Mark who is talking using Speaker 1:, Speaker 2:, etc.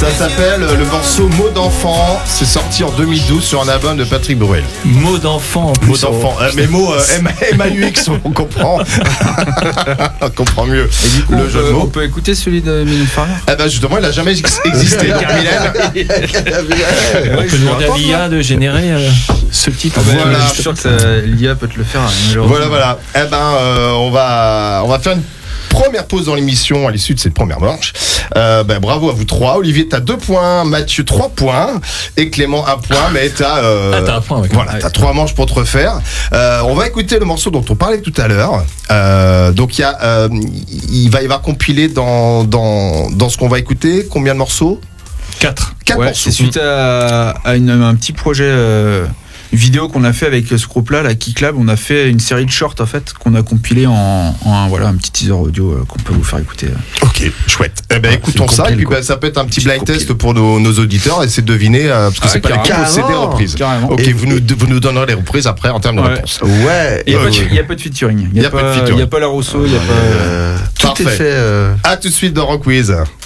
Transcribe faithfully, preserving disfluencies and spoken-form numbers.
Speaker 1: Ça s'appelle le morceau Mots d'enfant. C'est sorti en deux mille douze sur un album de Patrick Bruel.
Speaker 2: Mots d'enfant en plus.
Speaker 1: Mots d'enfant. Euh, mais mots euh, M A U X, on comprend. On comprend mieux.
Speaker 3: Et du coup,
Speaker 1: le
Speaker 3: on,
Speaker 1: jeu
Speaker 3: peut,
Speaker 1: de mots.
Speaker 3: on peut écouter celui de Mylène Farmer.
Speaker 1: Eh ben justement, il a jamais ex- existé. Donc, Mylène.
Speaker 2: On peut demander à l'I A de générer euh, ce titre.
Speaker 1: Voilà.
Speaker 3: Je suis sûr que ça, l'I A peut te le faire.
Speaker 1: Voilà, voilà. Eh ben, euh, on va, on va faire une première pause dans l'émission à l'issue de cette première manche. Euh, ben, bravo à vous trois. Olivier, t'as deux points. Mathieu, trois points. Et Clément, un point. Mais t'as, euh,
Speaker 2: Ah, t'as un point, ouais.
Speaker 1: voilà, t'as trois manches pour te refaire. Euh, on va écouter le morceau dont on parlait tout à l'heure. Euh, donc, il y a, euh, il va y avoir compilé dans, dans, dans ce qu'on va écouter. Combien de morceaux?
Speaker 2: quatre.
Speaker 1: Quatre
Speaker 3: Ouais,
Speaker 1: morceaux.
Speaker 3: c'est suite à, à une, un petit projet euh, vidéo qu'on a fait avec ce groupe-là, la Kick Lab. On a fait une série de shorts en fait qu'on a compilé en, en un, voilà, un petit teaser audio euh, qu'on peut vous faire écouter.
Speaker 1: Ok, chouette. Eh ben,
Speaker 3: Ouais,
Speaker 1: écoutons
Speaker 3: c'est une
Speaker 1: ça. Et
Speaker 3: compile,
Speaker 1: puis,
Speaker 3: quoi.
Speaker 1: ben, ça peut être un petit
Speaker 3: Petite
Speaker 1: blind
Speaker 3: compile.
Speaker 1: test pour nos, nos auditeurs. Essayer de deviner, euh, parce que
Speaker 3: Ah,
Speaker 1: c'est pas les
Speaker 3: carrément.
Speaker 1: C D reprises.
Speaker 3: Carrément.
Speaker 1: Ok,
Speaker 3: Et-
Speaker 1: vous nous, vous nous donnerez les reprises après en termes de
Speaker 3: Ouais.
Speaker 1: réponse.
Speaker 4: Ouais.
Speaker 3: Il n'y a,
Speaker 1: Ouais,
Speaker 3: pas de-
Speaker 1: ouais.
Speaker 3: il y a pas de featuring. Il n'y a, pas-
Speaker 1: de featuring.
Speaker 3: il y a pas la Rousseau, il n'y a pas.
Speaker 4: Euh, tout
Speaker 1: Parfait.
Speaker 4: est fait. euh,
Speaker 1: À tout de suite dans Rock Quiz.